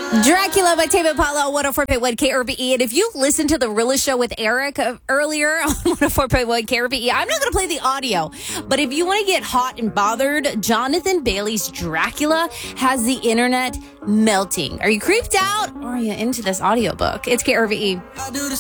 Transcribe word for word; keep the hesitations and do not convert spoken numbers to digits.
Dracula by Tame Impala, one oh four point one K R B E. And if you listened to the Realist Show with Eric uh, earlier on one oh four point one K R B E, I'm not going to play the audio. But if you want to get hot and bothered, Jonathan Bailey's Dracula has the internet melting. Are you creeped out or are you into this audiobook? It's K R B E.